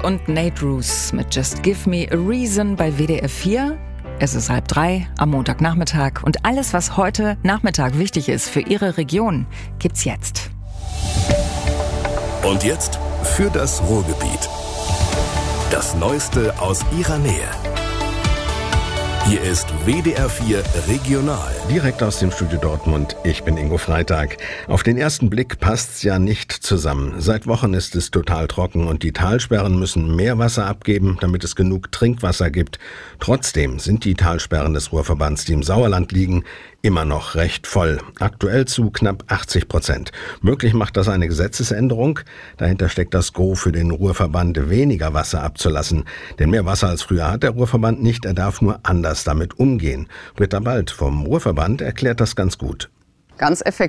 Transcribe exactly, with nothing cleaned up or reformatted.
Luke und Nate Roos mit Just Give Me a Reason bei W D R vier. Es ist halb drei am Montagnachmittag und alles, was heute Nachmittag wichtig ist für Ihre Region, gibt's jetzt. Und jetzt für das Ruhrgebiet. Das Neueste aus Ihrer Nähe. Hier ist W D R vier Regional. Direkt aus dem Studio Dortmund, ich bin Ingo Freitag. Auf den ersten Blick passt's ja nicht zusammen. Seit Wochen ist es total trocken und die Talsperren müssen mehr Wasser abgeben, damit es genug Trinkwasser gibt. Trotzdem sind die Talsperren des Ruhrverbands, die im Sauerland liegen, immer noch recht voll. Aktuell zu knapp achtzig Prozent. Möglich macht das eine Gesetzesänderung. Dahinter steckt das Gros für den Ruhrverband, weniger Wasser abzulassen. Denn mehr Wasser als früher hat der Ruhrverband nicht. Er darf nur anders damit umgehen. Britta Bald vom Ruhrverband erklärt das ganz gut. Ganz effektiv